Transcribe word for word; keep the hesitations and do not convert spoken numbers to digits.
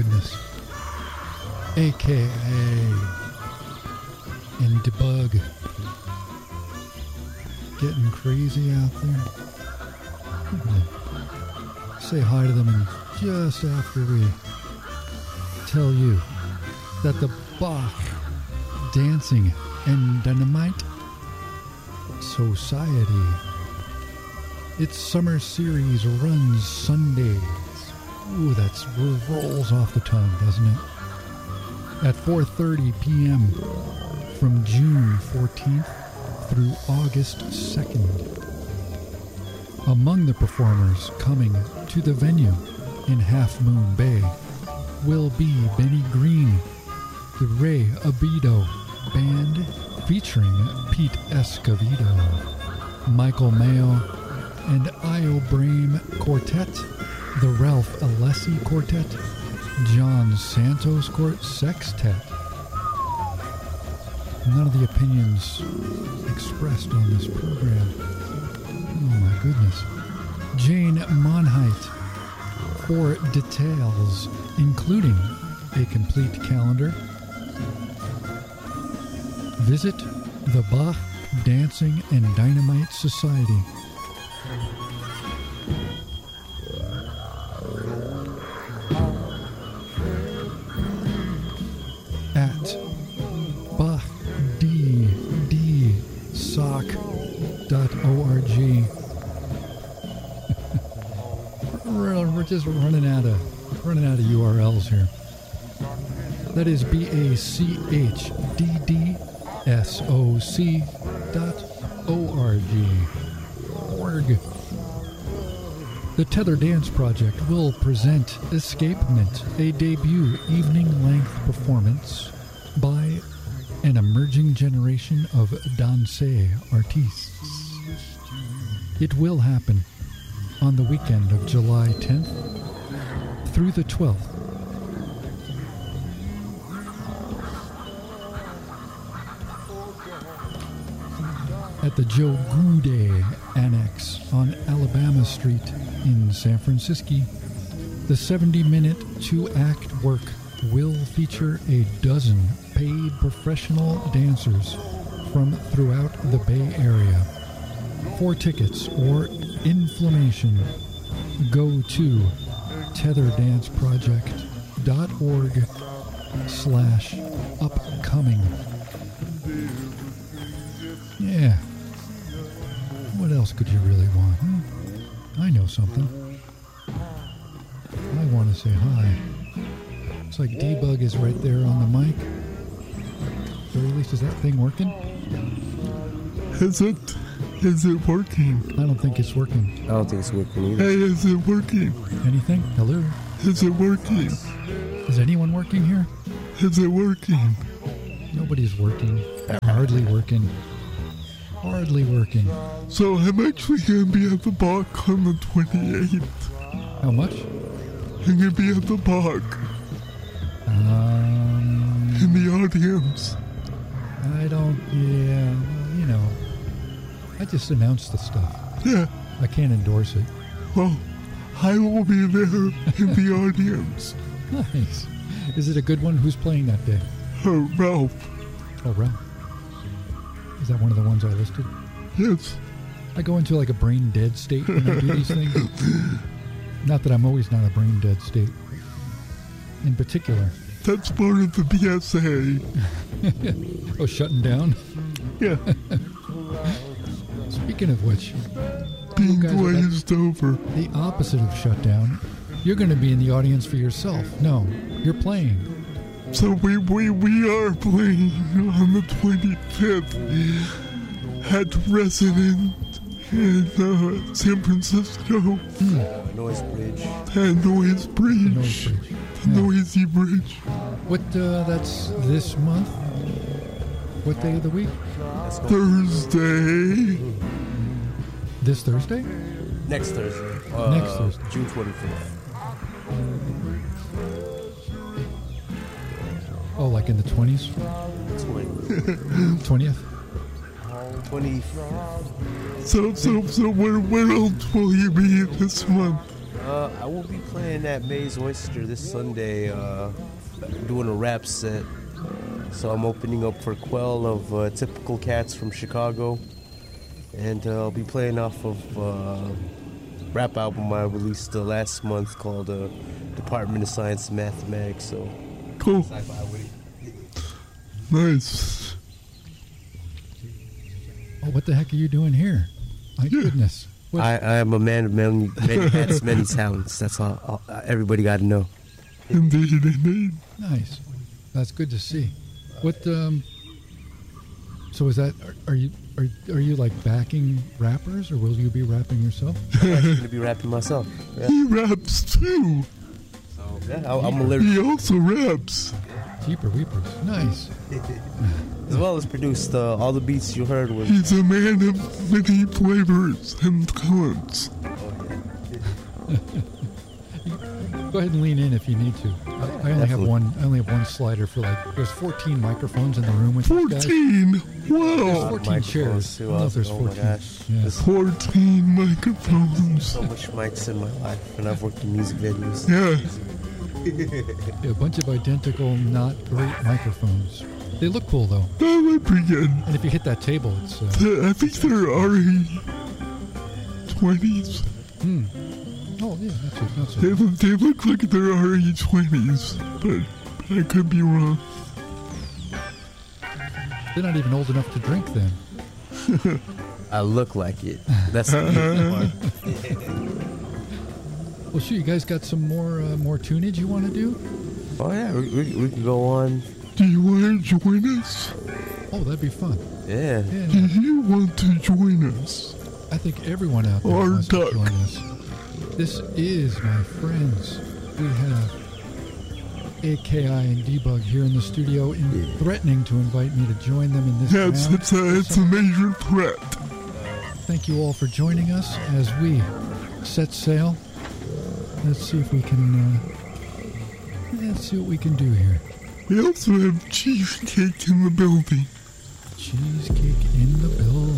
goodness. A K A and Debug. Getting crazy out there. Say hi to them, and just after we tell you that the Bach Dancing and Dynamite Society, its summer series runs Sundays. Ooh, that rolls off the tongue, doesn't it? At four thirty p.m. from June fourteenth through August second. Among the performers coming to the venue in Half Moon Bay will be Benny Green, the Ray Abido Band featuring Pete Escovedo, Michael Mayo and Io Brame Quartet, the Ralph Alessi Quartet, John Santos Court Sextet. None of the opinions expressed on this program. Oh my goodness. Jane Monheit. For details, including a complete calendar, visit the Bach Dancing and Dynamite Society. At bach d d soc dot org. we're, we're just running out of running out of U R Ls here. That is B A C H D D S O C dot O R G. Org. The Tether Dance Project will present Escapement, a debut evening-length performance by an emerging generation of danse artistes. It will happen on the weekend of July tenth through the twelfth. At the Joe Goudet Annex on Alabama Street in San Francisco, the seventy-minute two-act work will feature a dozen paid professional dancers from throughout the Bay Area. For tickets or information, go to tetherdanceproject.org slash upcoming. Yeah. What else could you really want? Hmm? I know something. I want to say hi. Looks like Debug is right there on the mic. Or at least, is that thing working? Is it? Is it working? I don't think it's working. I don't think it's working either. Hey, is it working? Anything? Hello? Is it working? Is anyone working here? Is it working? Nobody's working. Hardly working. Hardly working. So I'm actually going to be at the Bach on the twenty-eighth. How much? I'm going to be at the Bach. Um, in the audience. I don't, yeah, well, you know, I just announced the stuff. Yeah. I can't endorse it. Well, I will be there in the audience. Nice. Is it a good one? Who's playing that day? Uh, Ralph. Oh, Ralph. Is that one of the ones I listed? Yes. I go into like a brain dead state when I do these things. Not that I'm always not a brain dead state. In particular. That's part of the P S A. Oh, shutting down? Yeah. Speaking of which, being glazed over. The opposite of shutdown. You're going to be in the audience for yourself. No, you're playing. So we we, we are playing on the twenty-fifth at Resident in uh, San Francisco. Mm. Uh, Noise Bridge. At Noise Bridge. The Noise Bridge. The yeah. Noisy Bridge. What, uh, that's this month? What day of the week? Thursday. This Thursday? Next Thursday. Uh, Next Thursday. June twenty-fifth. Oh, like in the twenties? twentieth? twenty. So, so, so where, where else will you be this month? Uh, I will be playing at May's Oyster this Sunday, uh, doing a rap set. So I'm opening up for Quell of uh, Typical Cats from Chicago. And uh, I'll be playing off of uh, rap album I released uh, last month called uh, Department of Science and Mathematics. So Cool. sci-fi with it. Nice. Oh, what the heck are you doing here? My Yeah. goodness. What- I, I am a man of many, many hats, many talents. That's all, all everybody got to know. Indeed, indeed. Nice. That's good to see. What um so is that are, are you are, are you like backing rappers, or will you be rapping yourself? I'm actually going to be rapping myself. Yeah, He raps too. so, yeah I, I'm a lyric He also raps. Jeeper weepers. Nice. as well as produced uh, all the beats you heard was. He's a man of many flavors and talents. Go ahead and lean in if you need to. I, I only have Definitely. one I only have one slider for like there's fourteen microphones in the room with these guys. Fourteen. There's Wow. fourteen Microphones, chairs. I too. don't know if there's Oh my fourteen. gosh. Yeah. This- Fourteen microphones. So much mics in my life, and I've worked in music videos. Yeah. Yeah, a bunch of identical, not great microphones. They look cool though. That would be good. And if you hit that table, it's uh, The- I think they're R E twenties. hmm. Oh yeah, that's it. That's They it. look, they look like they're R E twenties, but I could be wrong. They're not even old enough to drink then. I look like it. That's the beautiful part. Well, shoot, you guys got some more uh, more tunage you want to do? Oh yeah, we, we, we can go on. Do you want to join us? Oh, that'd be fun. Yeah. Yeah, Do you want to join us? I think everyone out there Or wants to duck. join us. This is, my friends, we have A K I and Debug here in the studio, in threatening to invite me to join them in this Yeah, it's, round. it's, a, it's a major threat. Thank you all for joining us as we set sail. Let's see if we can. Uh, let's see what we can do here. We also have cheesecake in the building. Cheesecake in the building.